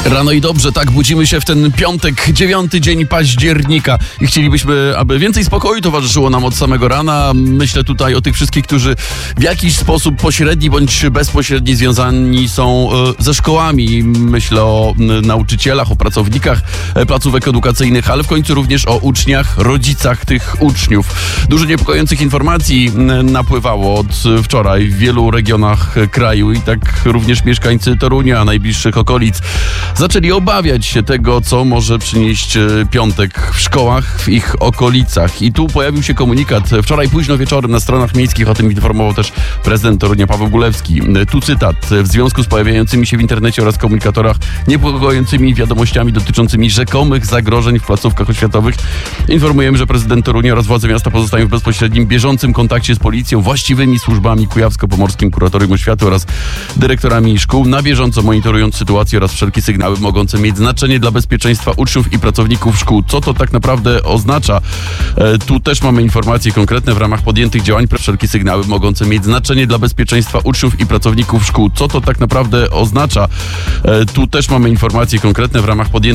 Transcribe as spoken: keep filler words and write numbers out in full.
Rano i dobrze, tak, budzimy się w ten piątek, dziewiąty dzień października i chcielibyśmy, aby więcej spokoju towarzyszyło nam od samego rana. Myślę tutaj o tych wszystkich, którzy w jakiś sposób pośredni bądź bezpośredni związani są e, ze szkołami. Myślę o m, nauczycielach, o pracownikach e, placówek edukacyjnych, ale w końcu również o uczniach, rodzicach tych uczniów. Dużo niepokojących informacji m, napływało od wczoraj w wielu regionach kraju i tak również mieszkańcy Torunia, najbliższych okolic zaczęli obawiać się tego, co może przynieść piątek w szkołach, w ich okolicach. I tu pojawił się komunikat wczoraj późno wieczorem na stronach miejskich, o tym informował też prezydent Torunia Paweł Gulewski. Tu cytat: w związku z pojawiającymi się w internecie oraz komunikatorach niepokojącymi wiadomościami dotyczącymi rzekomych zagrożeń w placówkach oświatowych informujemy, że prezydent Torunia oraz władze miasta pozostają w bezpośrednim, bieżącym kontakcie z policją, właściwymi służbami kujawsko-pomorskim kuratorium oświaty oraz dyrektorami szkół, na bieżąco monitorując sytuację oraz wszelkie sygnały mogące mieć znaczenie dla bezpieczeństwa uczniów i pracowników szkół. Co to tak naprawdę oznacza? E, tu też mamy informacje konkretne w ramach podjętych działań. Wszelkie sygnały mogące mieć znaczenie dla bezpieczeństwa uczniów i pracowników szkół. Co to tak naprawdę oznacza? E, tu też mamy informacje konkretne w ramach podjętych